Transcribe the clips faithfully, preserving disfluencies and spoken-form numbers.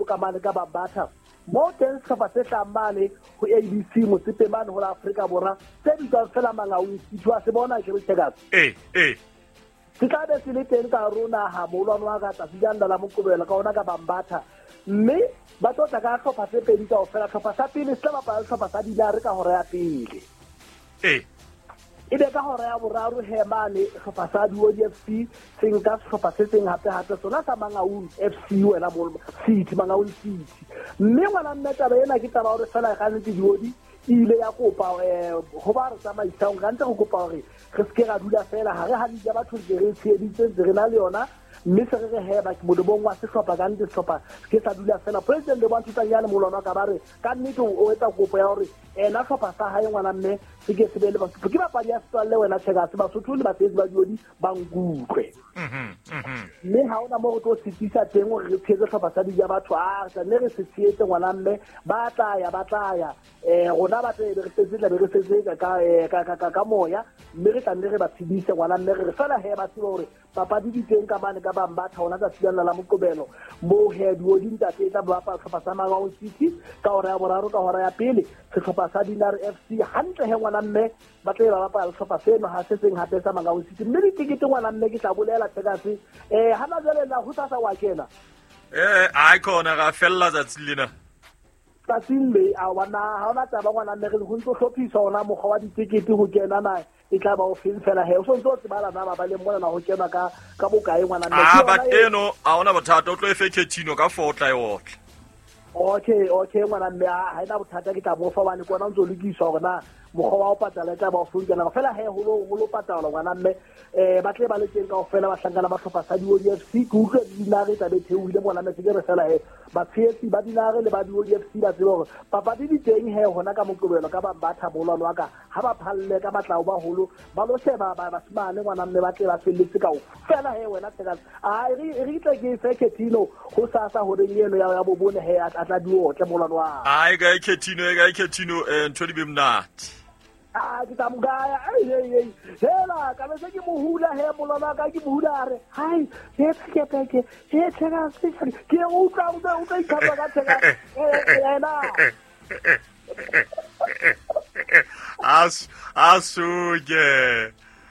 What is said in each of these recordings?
ka mane ka Bambatha mo teng sehlopha se tlamane ho A B C mo sepemane ho Afrika Borwa se bitswang fela Mangaung City wa se bona ke Checkers eh eh se ka be se le teng ka rona ha molwana wa ka tsa dijanda la mokobela ka ona ka Bambatha mme ba tota ka hlopha se pedi ka ofela hlopha sa pele se ba pa hlopha sa Dinare ka hora ya pele eh ebe ka hora ya boraro hemane hlopha sa Duodi F C seng ka hlopha se seng hape hape sona sa Mangaung F C wena mo City Mangaung City mme ngwana nneta ba ena ke taba hore fela ga ntse Duodi ile ya kopa eh ho ba re tsamaisang ga ntse go kopa hore re se ra dula fela ha re ha di batho di re tsheditse re na le yona mme se re heba ke modobong wa sehlopha ka ntse sehlopha ke sa dula fela president le bantse tsanyana molwana ka bare ka nnete o etsa kopo ya hore ena hlopha sa hae ngwana mme se ke se bele ba se ke ba pa ya setswalle wena Checkers ba sotho le ba se ba Duodi ba ngutlwe mhm mhm mme ha ona mo go tlo sitisa teng gore re phetse hlopha sa dija batho a sa ne re se tsietse ngwana mme ba tla ya ba tla ya eh rona ba tse re setse la re setse ka ka ka ka moya mme re tla nne re ba tshedise ngwana mme re fela he ba tsebo hore papa di diteng ka mane ka Bambatha ona ka tsela la mokobelo mo he Duodi ntate tsa ba pa hlopha sa Mangaung City ka hora ya boraro ka hora ya pele sehlopha sa Dinare F C hantle he ngwana mme ba tle ba ba hlopha seno ha se seng hape sa Mangaung City mme di tikete ngwana mme ke tla bolela Checkers eh hana jale la ho tsasa wa kena eh ai khona ga fella tsa tsilena tsa tsile a wana ha ona taba ngwana mme re go ntse hlophisa ona mogwa wa ditikete ho kena na e tla ba o feel fela he o so ntse se bala na ba le mona na ho kena ka ka bokae ngwana mme ah but eno a ona bothata o tlo e fekhetino ka fortla yotle okay okay ngwana mme ha ina bothata ke tla mo fa bane kona ntse lokiswa gona mogwa wa o patala tla ba o fungela fela he ho lo ho lo patala ngwana mme eh ba tle ba le teng ka ofela ba hlangana ba hlopha sa Duodi F C ku utlwe Dinare tla be theoile mona mme se ke re fela he ba tshetsi ba Dinare le ba Duodi F C ba tsebo gore papa di diteng he hona ka mokobelo ka Bambatha bolwana wa ka ha ba phalle ka batla ba holo ba lo sheba ba ba simane ngwana mme ba tle ba felletse ka o fela he wena Checkers a re re tle ke feketino ho sa sa hore yeno ya bo bone he a tla duo tle bolwana wa ai ga ikhetino ga ikhetino eh ntho di bemnati ah ke tamgaya ai ai hela ka be se ke mohula he molona ka ke mohula re hai he ke ke ke he Checkers ke o tla o tla o tla ikaba ka Checkers eh na as asuje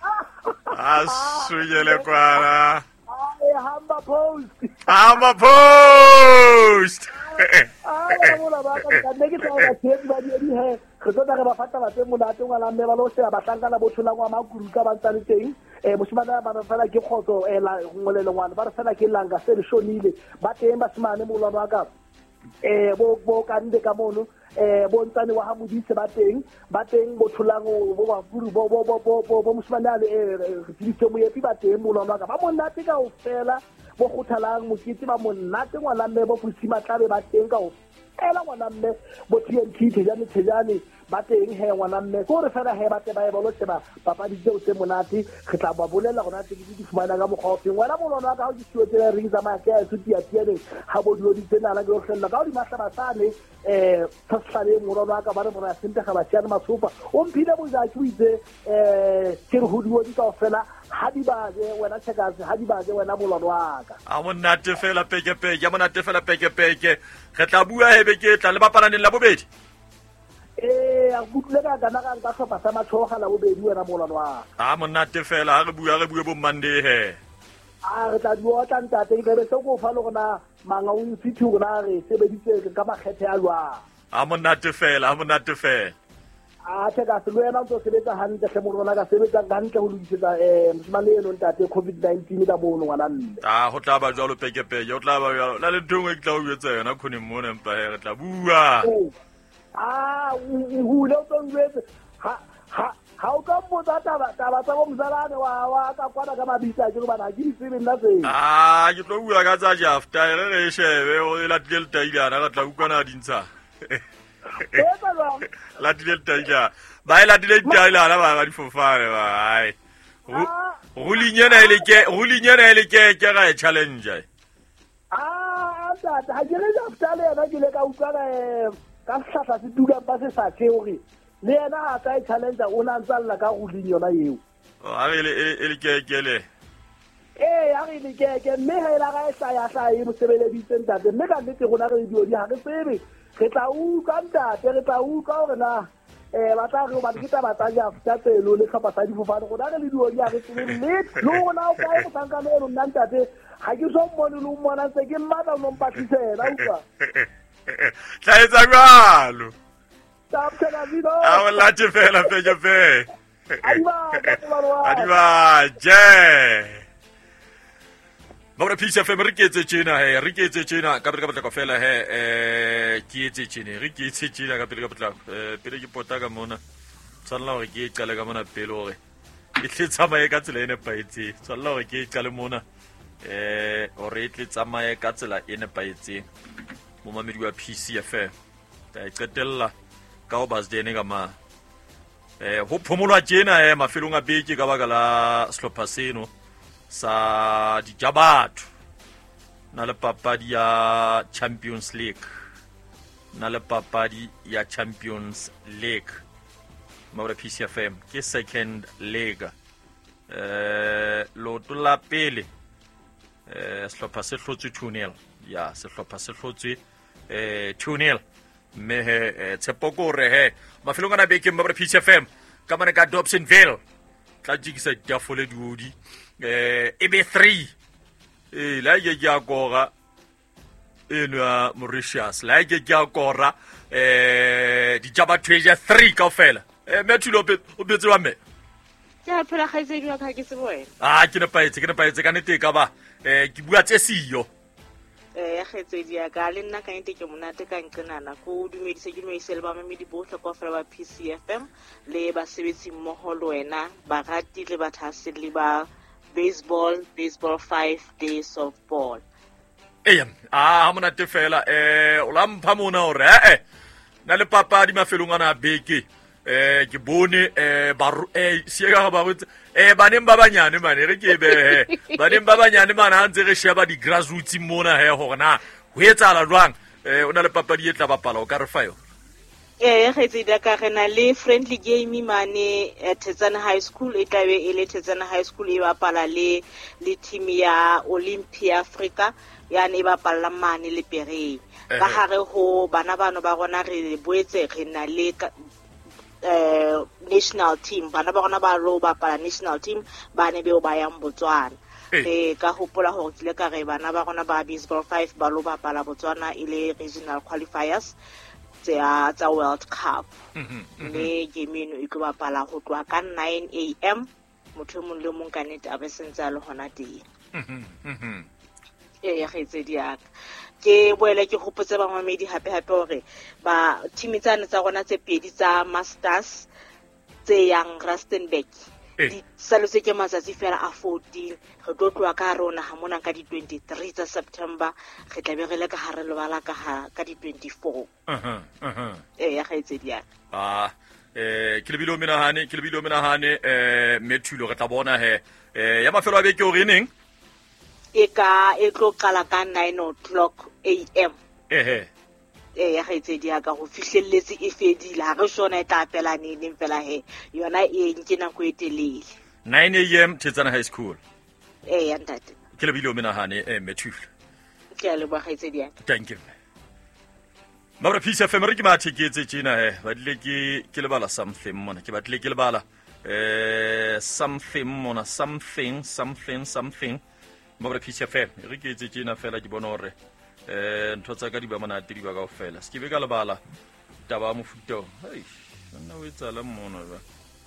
asuje le kwala ai hamba post hamba post ah mola ba ka ka ne ke tla ke ba di he re tla re ba fata ba tse monate ngwana mme ba lo se ba tlangana bo tshola ngwa makuru ka ba tsane teng eh moshimana ba ba fela ke khotso e la ngolele ngwana ba re fela ke langa se le shonile ba teng ba simane molwana wa ka eh bo bo ka nde ka mono eh bo ntsane wa ha modise ba teng ba teng bo tsholango bo ba buru bo bo bo bo bo moshimana le eh ditse mo yepi ba teng molwana wa ka ba monate ka o fela bo khuthalang mokiti ba monate ngwana mme bo pusima tlabe ba teng ka o ela ngwana mme bo T N T tjane tjane ba teng he ngwana mme go re fela he ba te ba e bolo tseba papa di tse o tse monate re tla ba bolela gona tse di fumana ka mogofeng wena molwana ka ho di tshio tse re za ma ka tse ti a tiene ha bo di tsena la go hlella ka di mahla ba sane eh tsale molwana ka ba re bona sente ga ba tsana masopa o mphile bo ja tsuitse eh ke re ho di ka fela ha di ba je wena Checkers ha di ba je wena molwana wa ka a monate fela peke peke ya monate fela peke peke re tla bua hebe ke tla le bapalaneng la bobedi eh a butle ka kana ka ka hlopha sa matshoga la bobedi wena molwana wa a monate fela re bua re bue bo Monday he a re tla bua tla ntate ke be se go fa le gona Mangaung City gona re sebeditse ka makgethe a lwa a monate fela a monate fela a Checkers le yena o tlo sebetsa hantle hle morona ka sebetsa hantle ho lokisetsa eh mosimane eno ntate COVID nineteen ka bono ngwana nne a go tla ba jalo peke peke o tla ba jalo la le thongwe ke tla o yetsa yona khone mona mpa he re tla bua ah hule o tsongwetse ha ha ha o ka motsa taba taba tsa go mzalane wa wa ka kwana ka mabitsa ke bana ke ditsebe nna tse ah ke tlo bua ka tsa jafta re re shebe o la tlel tailana ka tla ukana dintsha la tlel tailana ba la tlel tailana ba ba di fofare ba ai go linyana ile ke go linyana ile ke ke ga challenge ah tata ha ke re jafta le ba ke le ka ukana ka hlahla se tuka ba se sa tseore le yena a tsa challenge o na ntsalla ka go linyona yeo a re le ele ke ke le ee a re lekeke mme ge la ga e hlaya-hlaya e mosebeleditse ntate mme ka nnete gona re diodi ga re tsebe re tla utlwa ntate re tla utlwa gore na um ba tla re obane ke taba tsa jafta tselo le tlhopha sa difofane gona re le diodi ga re tsebe mme le gona o kae mosankano eno nna ntate ga ke so mmone le o mmona ntse ke mmatla o nompatlisela utlwa tla etsa jalo taptelabino a o late fela fejefe adiba je Mabra pisa fe re ke etse tjena he re ke etse tjena ka pele ka potla fela he eh ke etse tjena re ke etse tjena ka pele ka potla eh pele ke pota ka mona tsalla hore ke qale ka mona pele hore e tle tsamaye ka tsela ene paetse tsalla hore ke qale mona eh hore e tle tsamaye ka tsela ene paetse mo mamedi wa P C F M ta qetella ka o basdene ka ma eh ho phomolwa tjena he mafelong a beke ka baka la slopha seno sa dijabatho na le papadi ya Champions League na le papadi ya Champions League Mabra P C F M ke second leg eh lo tola pele eh slopha se hlotswe two nil ya se hlopha se hlotswe eh two nil me he tsepoko re he mafelong ana beke Mabra P C F M ka mane ka Dobsonville tla jikisa diafole diodi eh e be three eh la ke ya kora eno ya Mauritius la ke ya kora eh di jaba treasure three ka fela eh methulo o betse wa me ja phela khaise di ka ke se boe ah ke ne paetse ke ne paetse ka nete ka ba eh ke bua tse siyo eh ya khetse di ya ka le nna ka nte ke monate ka nqenana ko dumedise ke no isele ba mamedi bohle ka fela ba P C F M le ba sebetsi mmoho le wena ba rati le bathase le ba baseball baseball five day softball eh ah ha mona te fela eh o la mpha mona hore eh na le papadi mafelong ana beke eh ke bone eh ba eh siega ba botse eh baneng ba banyane mane re ke be he baneng ba banyane mana ntse re sheba di grassroots mona he hona ho etsahala jwang eh ona le papadi e tla bapala o ka re fa yo eh ge tse da ka rena le friendly game mane Tetsana High School e tlabe e le Tetsana High School e bapala le le team ya Olympia Africa yani e bapala mane le Perey ka hare ho bana bano ba rona re boetse re na le eh national team bana ba rona ba lo bapala national team bane be o ba yang Botswana eh ka hopola hore kile ka re bana ba rona ba baseball five ba lo bapala Botswana ile regional qualifiers tsa tsa World Cup le game eno e go bapala go tloa ka nine A M motho mo le mong ka nete a be sentse a le hona teng eh ya getse diaka ke boele ke hopotse ba mamedi hape hape hore ba team tsane tsa rona tse pedi tsa Masters tse yang Rustenburg di salose ke matsatsi fela a fourteen re tlo tloa ka rona ha mona ka di twenty-three tsa September re tla be re le ka hare le bala ka ka di twenty-four aha aha eh ya gaetse dia ah eh ke le bilo mena hane ke le bilo mena hane eh methulo re tla bona he eh ya mafelo a beke o re neng e ka e tlo qala ka nine o'clock A M eh eh ya gaetse dia ka go fihlelletse e fedile ha re shona e tla pela neng fela he yona e nke na go etelele nine A M Tetsana High School eh ya ntate ke le bilo mena hane eh methulo ke a le ba gaetse dia thank you Mabra P C F M re ke ma theketse tjena he ba dile ke ke le bala something mona ke batle ke le bala eh something mona something something something Mabra P C F M re ke etse tjena fela ke bona hore eh ntho tsa ka di ba monate di ba ka ofela se ke be ka lebala taba mo futo hey nna o etsa la mona ba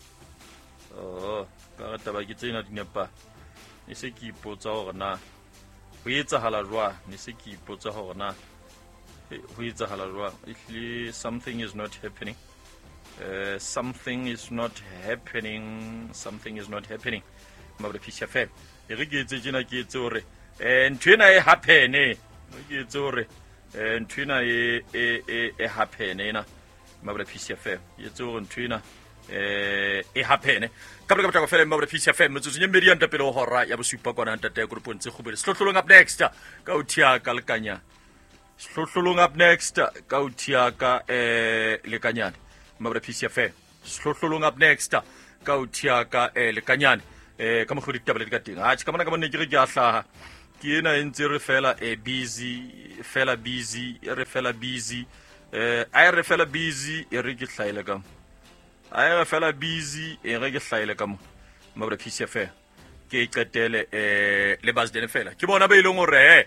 oh ka taba ke tsena di nepa e se ke ipotsa hore na ho etsa hala jwa ne se ke ipotsa hore na ho etsa hala jwa if something is not happening uh, something is not happening something is not happening Mabra P C F M e re ke etse tjena ke etse hore eh ntwena e happene ke etse hore eh ntwena e e e happene na Mabra P C F M e etse hore ntwena eh e happene ka baka baka fela Mabra P C F M metsotso nye mmedi ya ntapele hora ya bosupa kwana ntate ya grupong tse khobele hlohlolong up next ka uthia ka lekanya hlohlolong up next ka uthia ka eh lekanyane Mabra P C F M hlohlolong up next ka uthia ka eh lekanyane eh ka mo khodi tablet ka teng ha ka bona ka bona ke re ke a hlaha ke ena entse re fela e busy fela busy re fela busy eh ai re fela busy e re ke hlaile ka ai re fela busy e re ke hlaile ka mo mabra P C F M ke qetele eh le Basden fela ke bona ba ileng hore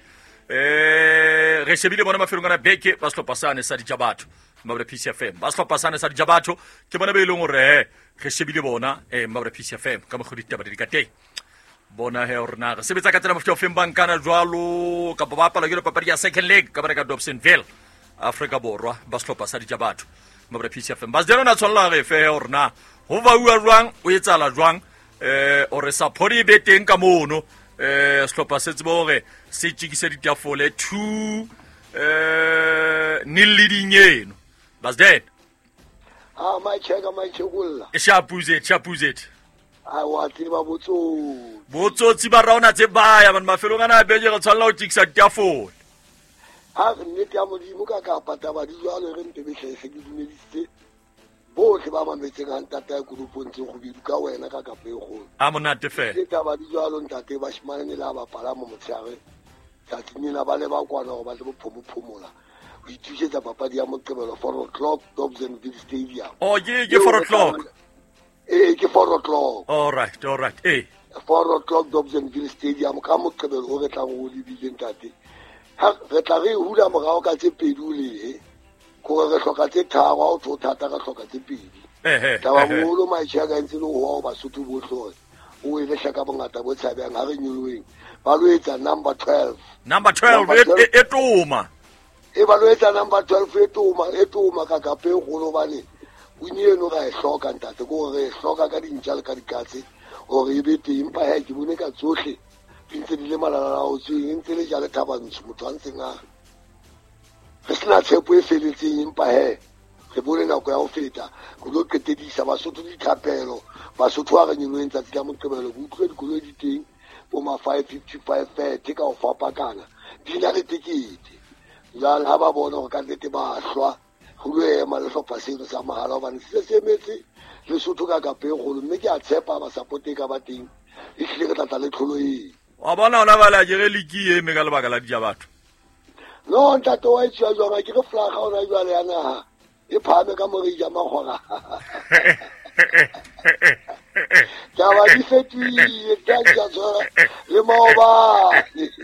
eh re shebile bona mafelong ana beke ba slopha sane sa dijabatho mabra P C F M ba slopha sane sa dijabatho ke bona ba ileng hore re shebile bona eh mabra P C F M ka mo khodi taba di ka teng bona he orna re sebetsa ka tsela mo fitofeng bankana jwalo ka ba pala ke papadi ya second leg ka ba ka Dobsonville Africa borwa ba slopha sa dijabatho mabra P C F M ba zero na tsolla re fe he orna ho ba uwa jwang o etsala jwang eh o re support e beteng ka mono eh slopha se tsebo hore se tshikise ditafole two eh nil leading yeno Basden ah my cheka my chekulla e shapuzet shapuzet ai wa tiba botso botsotsi ba raona tse baya ban mafelong ana bege re tshwalla ho tshikisa ditafole ha ne tya modimo ka ka pata ba di jwalo re ntebe hlese di dumeditse bohle ba mametseng a ntata ya grupong tse go bidu ka wena ka ka pe go a monate fe ke taba di jwalo ntate ba shimane la ba pala mo motshare tsa tsinela ba le ba kwana go ba le bophomo phomola o ithusetsa papadi ya Moqebelo four o'clock Dobsonville Stadium oh ye ke four o'clock eh ke four o'clock all right all right eh four o'clock Dobsonville Stadium ka Moqebelo o re tla go di bileng ntate ha re tla re hula morao ka tse pedule ko re hloka tse tharo o tlo thata ka hloka tse pedi eh eh taba moholo maitshaka ntse le ho ba Sotho bohle o e le hlaka bongata bo tshabang ha re nyolweng ba lo etsa number twelve number twelve e toma e ba lo etsa number twelve e toma e toma ka ka pe golo bane o nyeno ga e hloka ntate go re hloka ka dintjale ka dikatse o re be teng pa ha ke bone ka tsohle ntse di le malala o tsweng ntse le jale thabantsho motho a ntseng a re sena tshepo e feletseng empa he re bone nako ya ho feta go lo qetedisa Basotho dithapelo Basotho a re nyolweng tsatsi la Moqebelo go utlwe dikoloi di teng bo ma five fifty-five thirty ka o fapakana di na le tikete jwale ha ba bona go ka nnete ba hlwa go lo ema le hlopha seno sa mahala hobane se se emetse Lesotho ka ka pe golo mme ke a tshepa ba support ka ba teng e hlile ka tla le tlholo e wa bona ona bala ke re liki e me ka le baka la dijabatho no ntate wa itshwa jwa ke re flaga ona jwale ya naha e phame ka morija magora ya ba di fetile ka tsa tsora le maoba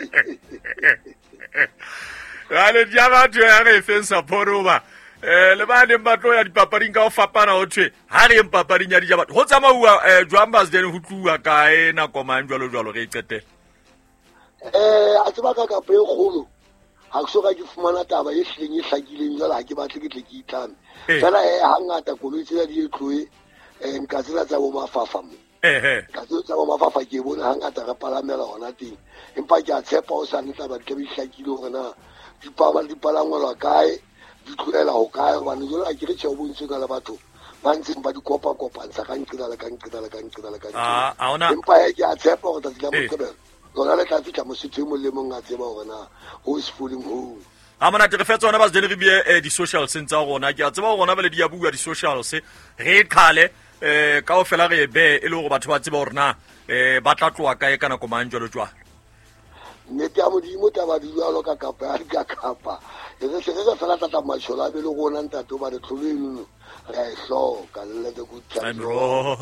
ale dijabatho ya re fensa poroba eh le ba ne batlo ya dipapading ka o fapana o thwe ha re empapading ya dijabatho ho tsamauwa jwa Basden ho tluwa kae na komang jwalo jwalo re itsete eh a tseba ka ka pe golo ha ke soka ke fumana taba e hleng e hlakileng jwale ha ke batle ke tle ke itlame fela e hangata koloi tsela di etloe eh nka tsela tsa bo mafafa mo eh eh ka tsa bo mafafa ke bona hangata re palamela hona teng empa ke a tshepa o sa nna ba ke bi hlakile hore na di paba di palangwa kae di tloela ho kae hobane jwale a ke re tsheo bontse ka le batho ba ntse ba di kopa kopantsha ka nqila le ka nqila le ka nqila le ka nqila ah a ona empa ke a tshepa hore tla tla Moqebelo lona le tla fitla mo setswe mo le mong a tseba hore na who is fooling who a mona te re fetsa ona Basden re bie di social sense tsa rona ke a tseba rona ba le dia bua di socials re khale eh ka o fela re be e le go batho ba tseba hore na eh ba tla tloa kae kana ko mang jwalo jwa ne tya modimo taba di jwalo ka kapa ya ka kapa e re se re fela tata matshola be le go nna ntate ba le tlholeno re e hloka le le go tla ro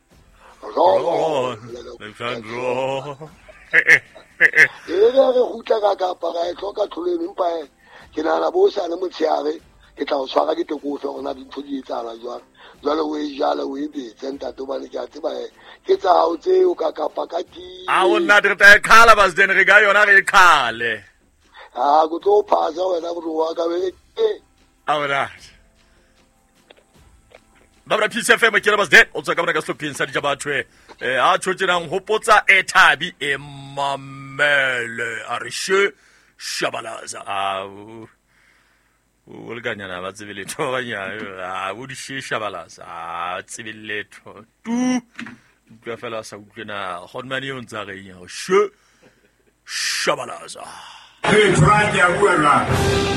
ro Alexandro e re re hutla ka kapa ga e hloka tlholeno empa ke nana bo sa le motsheare ke tla o tshwara ke tekofe gona di thodi etsala jwang jwale o e jala o e betse ntate bane ke a tseba ke tsa hao tseo ka kapa ka ti a o nna re ta khala Basden re ga yona re khale a go tlo phasa wena go wa ka be e ahora babra P C F M ke le Basden o tsaka bona ka slopeng sa dijabatho eh a tshotsenang hopotsa e thabi e mamele a re she shabalaza a o le ganyana ba tsebeletho ba nyayo a bo di she shabalaza a tsebeletho tu ka fela sa utlena gonmane yo ntsa re nya she shabalaza Hey, try to